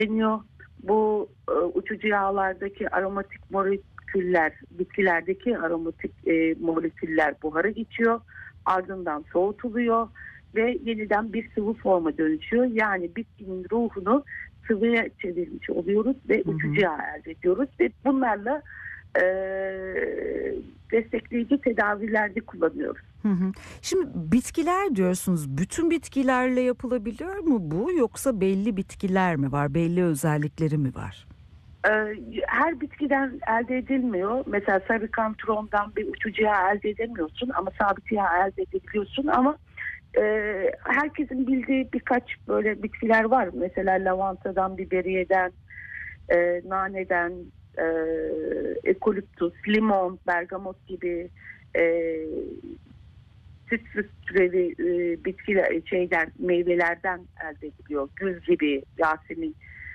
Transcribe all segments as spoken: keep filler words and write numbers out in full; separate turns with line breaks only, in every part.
deniyor. Bu e, uçucu yağlardaki aromatik moleküller, bitkilerdeki aromatik e, moleküller buhara geçiyor. Ardından soğutuluyor ve yeniden bir sıvı forma dönüşüyor. Yani bitkinin ruhunu sıvıya çevirmiş oluyoruz ve
Hı
uçucu
hı.
yağ elde ediyoruz ve bunlarla e, destekleyici tedavilerde kullanıyoruz.
Hı hı. Şimdi bitkiler diyorsunuz. Bütün bitkilerle yapılabiliyor mu bu, yoksa belli bitkiler mi var? Belli özellikleri mi var?
Ee, Her bitkiden elde edilmiyor. Mesela sarı kantrondan bir uçucu yağ elde edemiyorsun ama sabit yağ elde edebiliyorsun. Ama e, herkesin bildiği birkaç böyle bitkiler var. Mesela lavantadan, biberiyeden, e, naneden, e, ekoliptus, limon, bergamot gibi e, süt türevi e, bitkiler, şeyler, meyvelerden elde ediliyor. Gül gibi, Yasemin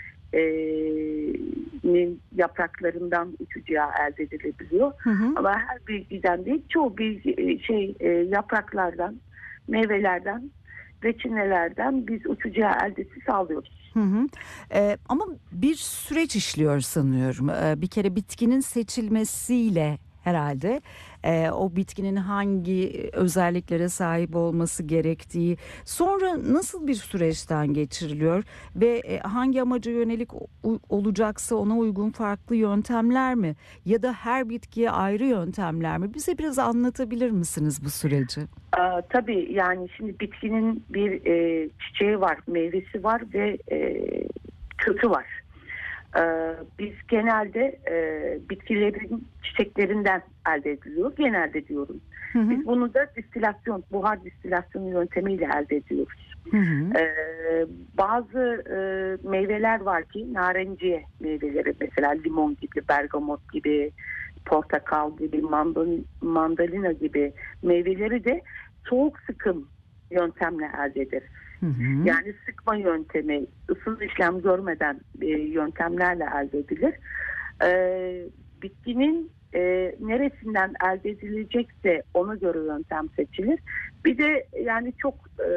nin yapraklarından uçucu yağ elde edilebiliyor.
Hı hı.
Ama her bilgiden değil, çoğu bilgi şey e, yapraklardan, meyvelerden, reçinelerden biz uçucu yağ eldesi sağlıyoruz.
Hı hı. Ee, ama bir süreç işliyor sanıyorum. Ee, bir kere bitkinin seçilmesiyle herhalde e, o bitkinin hangi özelliklere sahip olması gerektiği, sonra nasıl bir süreçten geçiriliyor ve e, hangi amaca yönelik o- olacaksa ona uygun farklı yöntemler mi, ya da her bitkiye ayrı yöntemler mi? Bize biraz anlatabilir misiniz bu süreci?
Aa, tabii yani şimdi bitkinin bir e, çiçeği var, meyvesi var ve e, kökü var. Ee, biz genelde e, bitkilerin çiçeklerinden elde ediliyor. Genelde diyorum.
Hı hı.
Biz bunu da distilasyon, buhar distilasyonu yöntemiyle elde ediyoruz.
Hı hı.
Ee, bazı e, meyveler var ki narenciye meyveleri, mesela limon gibi, bergamot gibi, portakal gibi, mandalina, mandalina gibi meyveleri de soğuk sıkım yöntemle elde ederiz.
Hı hı.
Yani sıkma yöntemi, ısıl işlem görmeden e, yöntemlerle elde edilir. E, bitkinin e, neresinden elde edilecekse ona göre yöntem seçilir. Bir de yani çok e,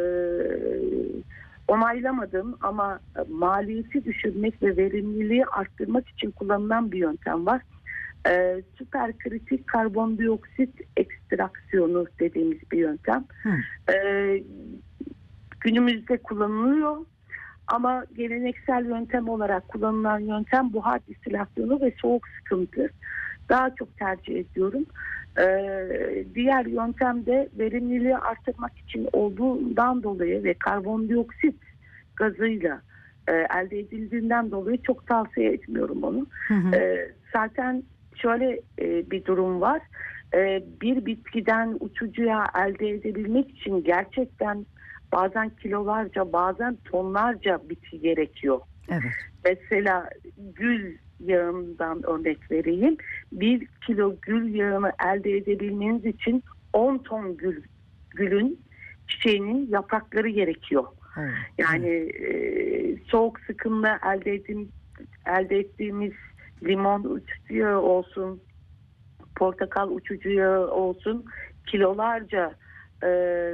onaylamadığım ama maliyeti düşürmek ve verimliliği arttırmak için kullanılan bir yöntem var. E, süperkritik karbondioksit ekstraksiyonu dediğimiz bir yöntem.
Hı.
E, Günümüzde kullanılıyor ama geleneksel yöntem olarak kullanılan yöntem buhar distilasyonu ve soğuk sıkımdır. Daha çok tercih ediyorum. Ee, diğer yöntemde verimliliği artırmak için olduğundan dolayı ve karbondioksit gazıyla e, elde edildiğinden dolayı çok tavsiye etmiyorum onu.
Hı hı.
Ee, zaten şöyle e, bir durum var. Ee, bir bitkiden uçucu yağ elde edebilmek için gerçekten bazen kilolarca, bazen tonlarca bitki gerekiyor.
Evet.
Mesela gül yağından örnek vereyim. Bir kilo gül yağını elde edebilmeniz için on ton gül, gülün çiçeğinin yaprakları gerekiyor.
Oh,
Yani
evet.
e, soğuk sıkımla elde, ettiğim, elde ettiğimiz limon uçucu yağı olsun, portakal uçucu yağı olsun, kilolarca e,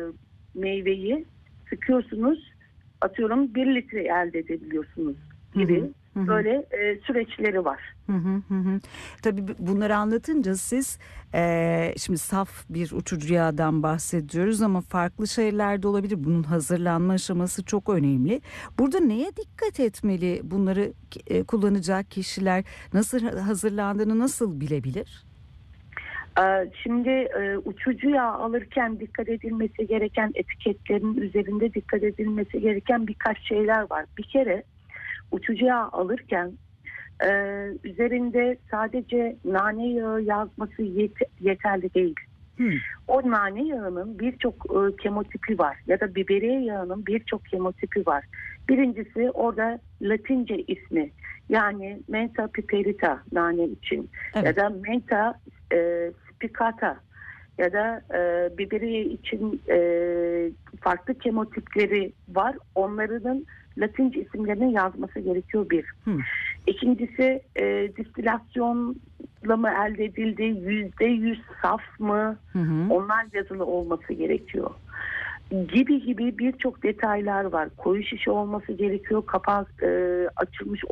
meyveyi sıkıyorsunuz, atıyorum bir litre elde edebiliyorsunuz
Hı
gibi
hı, hı hı.
böyle e, süreçleri var.
Hı hı hı hı. Tabii bu- bunları anlatınca siz eee, şimdi saf bir uçucu yağdan bahsediyoruz ama farklı şeyler de olabilir. Bunun hazırlanma aşaması çok önemli. Burada neye dikkat etmeli? Bunları e, kullanacak kişiler nasıl hazırlandığını nasıl bilebilir?
Ee, Şimdi e, uçucu yağ alırken dikkat edilmesi gereken, etiketlerin üzerinde dikkat edilmesi gereken birkaç şeyler var. Bir kere uçucu yağ alırken e, üzerinde sadece nane yağı yazması yet- yeterli değil.
Hı.
O nane yağının birçok e, kemotipi var ya da biberiye yağının birçok kemotipi var. Birincisi orada Latince ismi, yani Mentha piperita nane için ya
Evet.
da Mentha e, spicata ya da e, biberiye için e, farklı kemotipleri var. Onların Latince isimlerini yazması gerekiyor bir.
Hı.
İkincisi e, distilasyonla mı elde edildi, yüzde yüz saf mı,
Hı hı.
onlar yazılı olması gerekiyor. Gibi gibi birçok detaylar var. Koyu şişe olması gerekiyor, kapağı e, açılmış